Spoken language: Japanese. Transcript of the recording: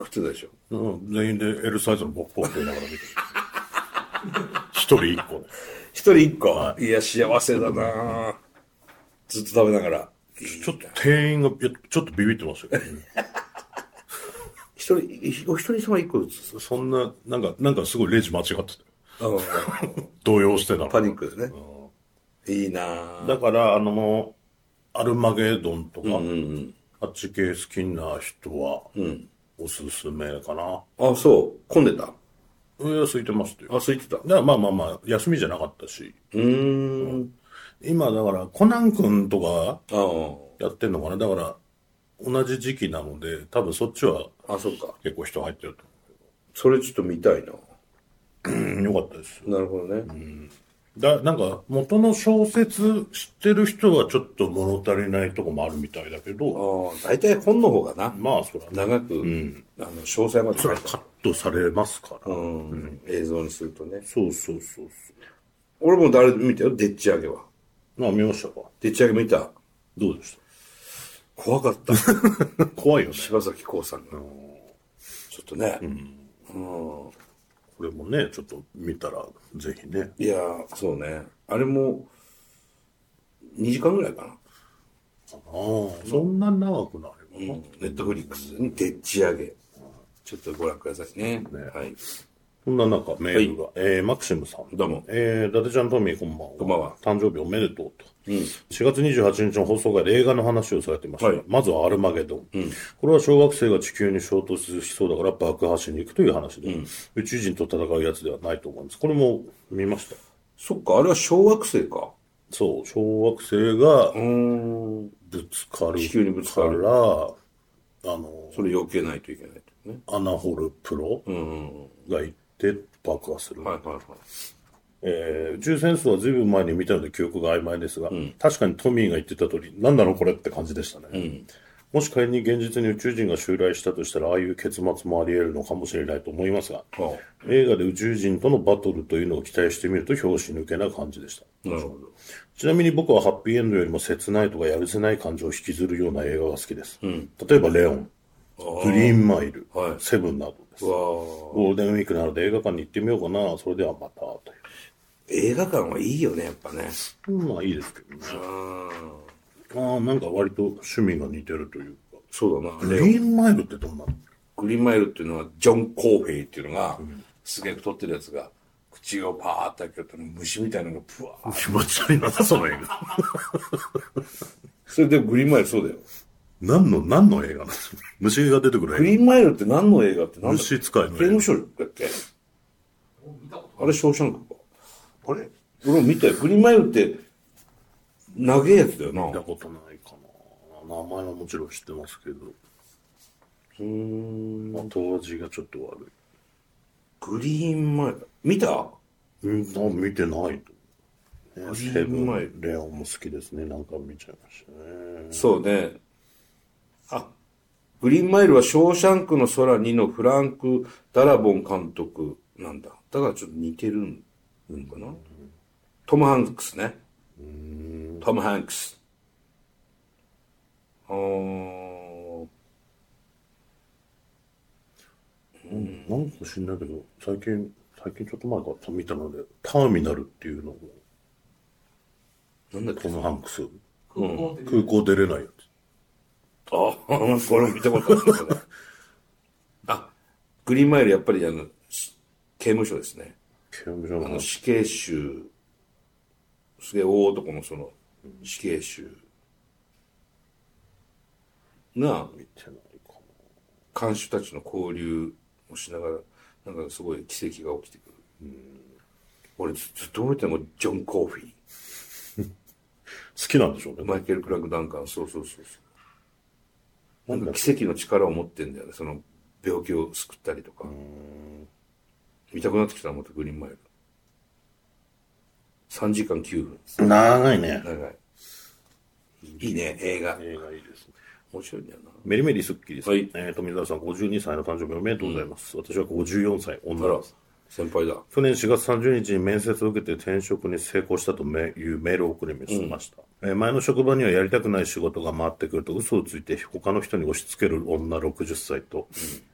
普通でしょ。 全員で L サイズのポップを食いながら見てる。一人一個ね。 一人一個。いや、幸せだなずっと食べながら。 ちょっと店員が、ちょっとビビってましたけどね。 お一人様一個ずつ。 そんな、なんかすごいレジ間違ってたよ。動揺してたの。 パニックですね。いいなだから、アルマゲドンとか、あっち系好きな人は、おすすめかな。 あ、そう。混んでた？ いや、空いてましたよ。 あ、空いてた。 だからまあ、休みじゃなかったし。今、だから、コナン君とかやってんのかな。だから、同じ時期なので、多分そっちは、 そうか。 結構人入ってるとそれちょっと見たいな。 よかったです。 なるほどね。 なんか、元の小説知ってる人はちょっと物足りないとこもあるみたいだけど。 大体本の方がな。 まあ、そら、 長く、詳細までそれはカットされますから。 映像にするとね。 そう。 俺も誰見たよ、でっち上げは。 見ましたか。 でっち上げ見た。 どうでした？ 怖かった。 怖いよね。 柴咲コウさんが。ちょっとね。 これもね、ちょっと見たら、ぜひね。 いやー、そうね。あれも、2時間ぐらいかな。 そんな長くないの？ ネットフリックスにでっち上げ。ちょっとご覧くださいね。はい。 そんな中、メールが、マクシムさん。 どうも。 伊達ちゃん、トミー、こんばんは。 こんばんは。 誕生日おめでとうと。4月28日の放送回で映画の話をされていました。まずはアルマゲドン。これは小学生が地球に衝突しそうだから爆破しに行くという話で、宇宙人と戦うやつではないと思うんです。これも見ました。 そっか、あれは小惑星か。 そう、小惑星がぶつかる。 地球にぶつかる。それ避けないといけないとね。 穴掘るプロがいて爆破する。宇宙戦争は随分前に見たので記憶が曖昧ですが、確かにトミーが言ってた通り、何なのこれって感じでしたね。もし仮に現実に宇宙人が襲来したとしたら、ああいう結末もあり得るのかもしれないと思いますが、映画で宇宙人とのバトルというのを期待してみると拍子抜けな感じでした。 なるほど。 ちなみに僕はハッピーエンドよりも切ないとかやるせない感情を引きずるような映画が好きです。例えばレオン、グリーンマイル、セブンなどです。ゴールデンウィークなので映画館に行ってみようかな。それではまたという。 映画館はいいよね、やっぱね。 まあいいですけどね。なんか割と趣味が似てるというか。 そうだな。 グリーンマイルってどんなの？ グリーンマイルっていうのは、ジョン・コーフェイっていうのが、すげえ太ってるやつが、口をパーって開けると虫みたいなのがプワー。 気持ち悪いな、その映画。 それでグリーンマイルそうだよ。 何の映画なんですか？虫が出てくる映画。 グリーンマイルって何の映画って何だ？ 虫使いの映画。 刑務所だっけ？あれ、ショーシャンクか。あれ俺も見たよ。グリーンマイルって、長えやつだよな。 見たことないかな。名前はもちろん知ってますけど。後味がちょっと悪い。 グリーンマイル。見た？ 見てないと。 グリーンマイル。 レオンも好きですね。なんか見ちゃいましたね。 そうね。グリーンマイルはショーシャンクの空にのフランク・ダラボン監督なんだ。だからちょっと似てるんかな。トム・ハンクスね。トム・ハンクス。 なんか知んないけど、最近ちょっと前から見たので、ターミナルっていうのを、 なんだっけ？ トム・ハンクス。空港出れないやつ。 これ見たことある。グリーンマイルやっぱり刑務所ですね。 刑務所の死刑囚、すげえ大男のその死刑囚が、 見てないか看守たちの交流をしながら、なんかすごい奇跡が起きてくる。俺ずっと覚えてるのがジョン・コーフィー。 好きなんでしょうね。 マイケル・クラーク・ダンカン、そう。なんか奇跡の力を持ってんだよね。その病気を救ったりとか。見たくなってきたらまたグリーンマイル。3時間9分。 長いね。 長い。いいね、映画。 映画いいですね。 面白いんだよな。 メリメリスッキリさん。 はい。 富澤さん52歳の誕生日おめでとうございます。私は54歳、女です。 先輩だ。 去年4月30日に面接を受けて転職に成功したというメールを送りました。前の職場にはやりたくない仕事が回ってくると嘘をついて他の人に押し付ける女60歳と、